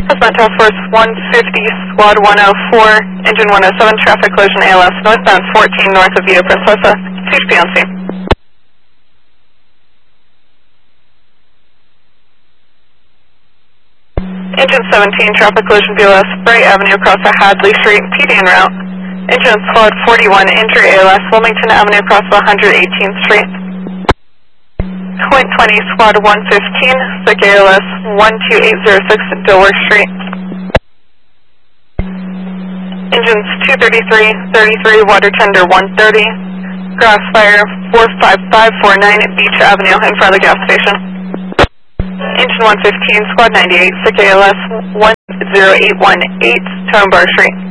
Hazmat Task Force 150, Squad 104, Engine 107, traffic collision ALS, northbound 14 north of Via Princesa, CHP on scene. Engine 17, traffic collision BLS, Bright Avenue across the Hadley Street, PD en route. Engine Squad 41, injury ALS, Wilmington Avenue across 118th Street. Point 20, Squad 115, SIC ALS 12806, Dilworth Street. Engines 233, 33, water tender 130, grass fire 45549 Beach Avenue in front of the gas station. Engine 115, Squad 98, SIC ALS 10818, Tone Bar Street.